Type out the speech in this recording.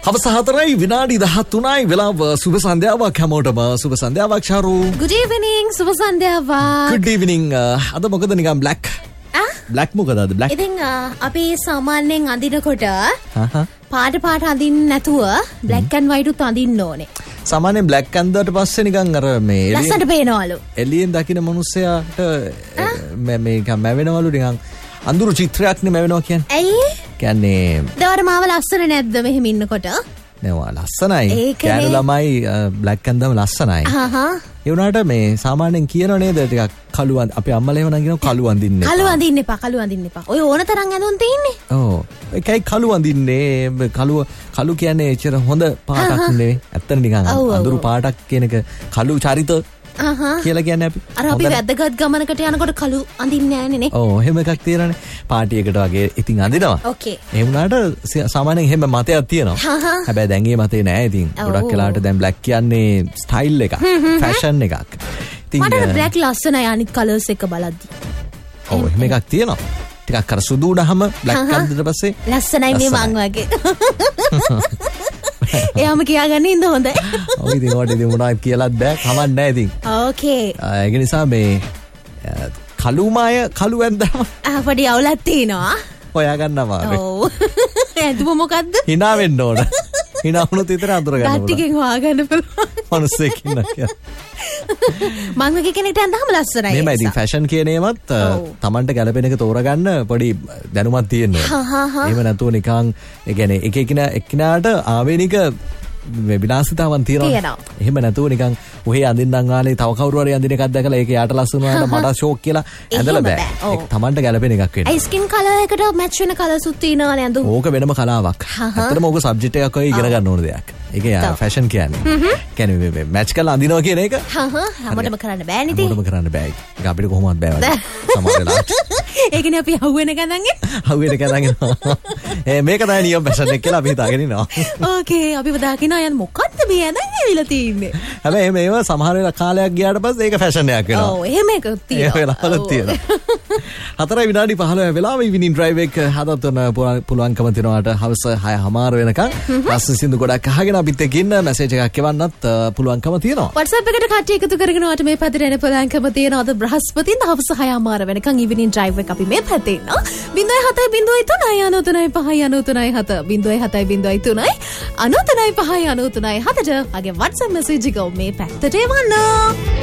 හවස 4යි විනාඩි 13යි වෙලාව සුබ සන්ධ්‍යාවක් හැමෝටම සුබ සන්ධ්‍යාවක් ශාරු. Good evening සුබ සන්ධ්‍යාවක්. Good evening. අද මොකද නිකන් black මොකද අද black? ඉතින් අපි සාමාන්‍යයෙන් අඳිනකොට පාට අඳින්න නැතුව black and white උත් අඳින්න ඕනේ. සාමාන්‍යයෙන් black අඳද්දාට පස්සේ නිකන් අර මේ ලස්සනට පේනවලු. එළියෙන් දකින්න මිනිස්සයාට මේ මැවෙනවලු නිකන් අඳුරු චිත්‍රයක් නේ මැවෙනවා කියන්නේ. ඇයි? කියන්නේ දවර මාව ලස්සන නැද්ද මෙහෙම ඉන්නකොට? නෑ ලස්සනයි. කෑන ළමයි බ්ලැක් ඇන්දම ලස්සනයි. ඒ වුණාට මේ සාමාන්‍යයෙන් කියනව නේද ටිකක් කළු අපි අම්මලා එහෙම නම් කියනවා කළු අඳින්න එපා. කළු අඳින්න එපා. ඔය ඕන තරම් ඇඳුම් තියෙන්නේ. ඔව්. ඒකයි කළු අඳින්නේ. කළු කියන්නේ එච්චර හොඳ පාටක් නෙවෙයි. ඇත්තට නිකන් අඳුරු පාටක් කියන එක කළු චරිත කියලා කියන්නේ අපි වැදගත් ගමනකට යනකොට කළු අඳින්නේ නැහනේ නේ. ඔව් එහෙම එකක් තියෙනනේ. පාටි එකට වගේ ඉතින් අඳිනවා. ඕකේ. ඒ වුණාට සාමාන්‍යයෙන් එහෙම මතයක් තියෙනවා. හැබැයි දැන් ඒ මතේ නෑ ඉතින්. ගොඩක් වෙලාවට දැන් බ්ලැක් කියන්නේ ස්ටයිල් එකක්, ෆැෂන් එකක්. ඉතින් මට බ්ලැක් ලස්සනයි අනිත් කලර්ස් එක බලද්දි. ඔව් එහෙම එකක් තියෙනවා. ටිකක් අර සුදු උනහම බ්ලැක් අඳින්න පස්සේ ලස්සනයි මේ මං වගේ. එයාම කියාගන්න ඉන්න හොඳයි. ඔව් ඉතින් ඔයාලට ඉතින් මොනවද කියලාත් බෑ. කමක් නෑ ඉතින්. ඕකේ. ඒක නිසා මේ කළුමාය කළු ඇන්දම පොඩි අවුලක් තියෙනවා. හොයා ගන්නවා. ඔව්. ඇඳුම මොකද්ද? hina වෙන්න ඕන. hina වුණොත් විතර අඳුර ගන්න ඕන. ටිකෙන් හොයාගන්න පුළුවන්. මිනිස්සෙක් ඉන්නවා කියලා. මං වගේ කෙනෙක්ට අඳහම ලස්සනයි. මේම ඉතින් ෆැෂන් කියන ඒවත් Tamanට ගැලපෙන එක තෝරගන්න පොඩි දැනුමක් තියෙන්න ඕනේ. එහෙම නැතුව නිකන් ඒ කියන්නේ එක එක්කිනාට ආවේනික විලාසිතාවන් තියෙනවා. එහෙම නැතුව නිකන් ඔහේ අඳින්නම් ආලේ තව කවුරු හරි අඳින එකක් දැකලා ඒක යාට ලස්සන වුණාට මට ෂෝක් කියලා ඇඳලා බෑ. ඒක Tamanට ගැලපෙන එකක් වෙන්න. ඒ ස්කින් කලර් එකට මැච් වෙන කලර්ස් උත් තියෙනවානේ අඳු. ඕක වෙනම කලාවක්. ඇත්තටම ඕක සබ්ජෙක්ට් එකක් වගේ ඉගෙන ගන්න ඕන දෙයක්. ඒක ෆැෂන් කියන්නේ. කියන්නේ මැච් කරලා අඳිනවා කියන එක. හැමෝටම කරන්න බෑනේ ඉතින්. හැමෝටම කරන්න බෑ. ඒක අපිට කොහොමවත් බෑ වගේ. සමහර වෙලාවට. ඒකනේ අපි හවුවෙන ගඳන්ගේ. හවුවෙන ගඳන්ගේ. මේක තමයි නියම ෆැෂන් එක කියලා අපි හිතාගෙන ඉන්නවා. ඕකේ අපිව දාගෙන යන මොකද්ද මේ ඇඳන් ඇවිල්ලා තියෙන්නේ. හැබැයි මේව සමහර වෙලාව කාලයක් ගියාට පස්සේ ඒක ෆැෂන් එකක් වෙනවා. ඔව් එහෙම එකක් තියෙනවා. ඒ වෙලාවල තියෙනවා. 4 විනාඩි 15 වෙලාව ඉවිනින් ඩ්‍රයිව් එක හදන්න පුළුවන්කම තියනවාට හවස 6:00 වෙනකන් රස සින්දු ගොඩක් අහගෙන අපිත් එක්ක ඉන්න මැසේජ් එකක් එවන්නත් පුළුවන්කම තියෙනවා. WhatsApp එකට කට්ටිය එකතු කරගෙන වට මේ පැත්තට එන පුළුවන්කම තියෙනවා. අද බ්‍රහස්පතින්ද හවස 6:00 වෙනකන් ඉවිනින් ඩ්‍රයිව් එක අපි මේ පැත්තේ ඉන්නවා. 07.03 අගේ WhatsApp මැසේජ් එක මේ පැත්තට එවන්න.